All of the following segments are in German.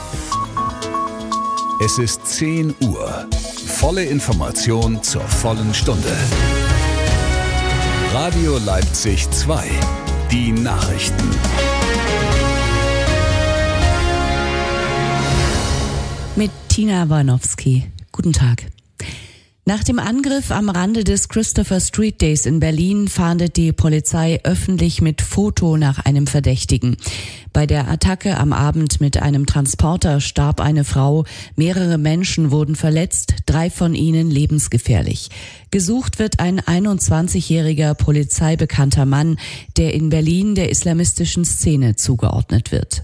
Es ist 10 Uhr. Volle Information zur vollen Stunde. Radio Leipzig 2. Die Nachrichten. Mit Tina Warnowski. Guten Tag. Nach dem Angriff am Rande des Christopher Street Days in Berlin fahndet die Polizei öffentlich mit Foto nach einem Verdächtigen. Bei der Attacke am Abend mit einem Transporter starb eine Frau, mehrere Menschen wurden verletzt, 3 von ihnen lebensgefährlich. Gesucht wird ein 21-jähriger polizeibekannter Mann, der in Berlin der islamistischen Szene zugeordnet wird.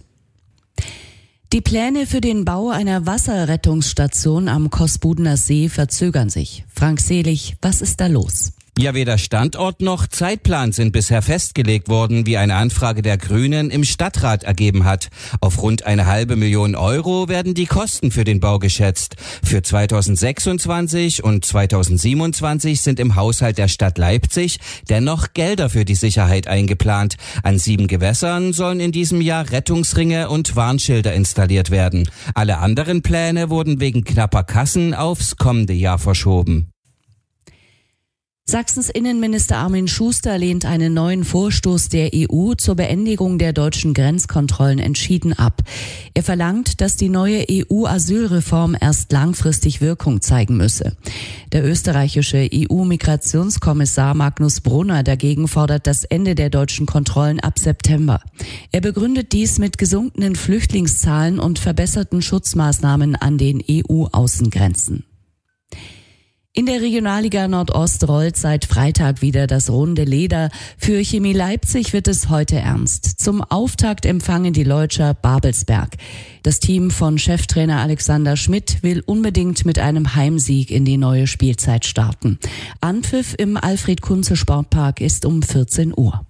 Die Pläne für den Bau einer Wasserrettungsstation am Kosbudener See verzögern sich. Frank Selig, was ist da los? Ja, weder Standort noch Zeitplan sind bisher festgelegt worden, wie eine Anfrage der Grünen im Stadtrat ergeben hat. Auf rund 500.000 Euro werden die Kosten für den Bau geschätzt. Für 2026 und 2027 sind im Haushalt der Stadt Leipzig dennoch Gelder für die Sicherheit eingeplant. An 7 Gewässern sollen in diesem Jahr Rettungsringe und Warnschilder installiert werden. Alle anderen Pläne wurden wegen knapper Kassen aufs kommende Jahr verschoben. Sachsens Innenminister Armin Schuster lehnt einen neuen Vorstoß der EU zur Beendigung der deutschen Grenzkontrollen entschieden ab. Er verlangt, dass die neue EU-Asylreform erst langfristig Wirkung zeigen müsse. Der österreichische EU-Migrationskommissar Magnus Brunner dagegen fordert das Ende der deutschen Kontrollen ab September. Er begründet dies mit gesunkenen Flüchtlingszahlen und verbesserten Schutzmaßnahmen an den EU-Außengrenzen. In der Regionalliga Nordost rollt seit Freitag wieder das runde Leder. Für Chemie Leipzig wird es heute ernst. Zum Auftakt empfangen die Leutscher Babelsberg. Das Team von Cheftrainer Alexander Schmidt will unbedingt mit einem Heimsieg in die neue Spielzeit starten. Anpfiff im Alfred-Kunze-Sportpark ist um 14 Uhr.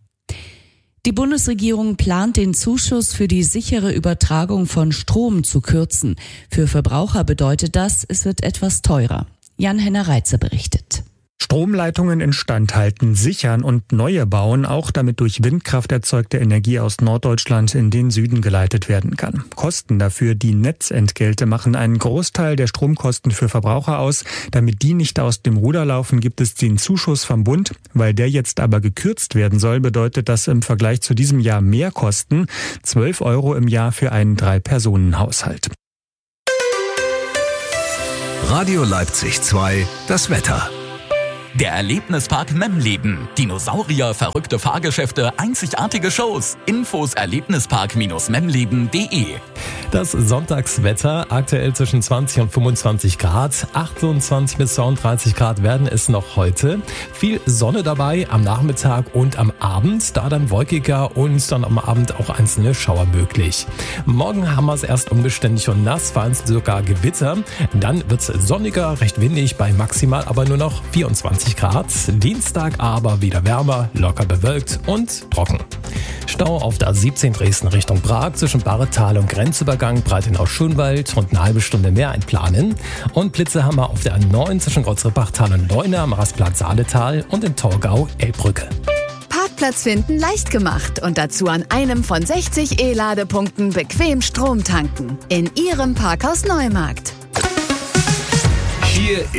Die Bundesregierung plant, den Zuschuss für die sichere Übertragung von Strom zu kürzen. Für Verbraucher bedeutet das, es wird etwas teurer. Jan-Henner Reitze berichtet. Stromleitungen instand halten, sichern und neue bauen, auch damit durch Windkraft erzeugte Energie aus Norddeutschland in den Süden geleitet werden kann. Kosten dafür, die Netzentgelte, machen einen Großteil der Stromkosten für Verbraucher aus. Damit die nicht aus dem Ruder laufen, gibt es den Zuschuss vom Bund. Weil der jetzt aber gekürzt werden soll, bedeutet das im Vergleich zu diesem Jahr mehr Kosten. 12 Euro im Jahr für einen 3-Personen-Haushalt. Radio Leipzig 2, das Wetter. Der Erlebnispark Memleben. Dinosaurier, verrückte Fahrgeschäfte, einzigartige Shows. Infos erlebnispark-memleben.de. Das Sonntagswetter, aktuell zwischen 20 und 25 Grad. 28 bis 32 Grad werden es noch heute. Viel Sonne dabei am Nachmittag und am Abend. Da dann wolkiger und dann am Abend auch einzelne Schauer möglich. Morgen haben wir es erst unbeständig und nass, vereinzelt sogar Gewitter. Dann wird es sonniger, recht windig bei maximal aber nur noch 24 Grad. Dienstag aber wieder wärmer, locker bewölkt und trocken. Stau auf der A17 Dresden Richtung Prag zwischen Barretal und Grenzübergang Breitenau-Schönwald und eine halbe Stunde mehr einplanen. Und Blitze haben wir auf der A9 zwischen Grotzrebachtal und Leuna am Rastplatz Saaletal und in Torgau Elbbrücke. Parkplatz finden leicht gemacht und dazu an einem von 60 E-Ladepunkten bequem Strom tanken. In Ihrem Parkhaus Neumarkt. Hier